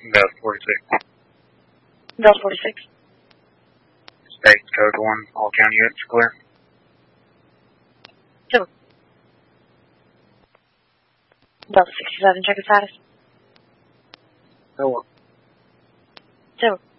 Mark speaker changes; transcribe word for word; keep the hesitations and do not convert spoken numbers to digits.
Speaker 1: Delta forty-six.
Speaker 2: Delta forty-six.
Speaker 1: State code one, all county units clear.
Speaker 2: Two. Delta sixty-seven, check the status.
Speaker 1: No.
Speaker 2: Two.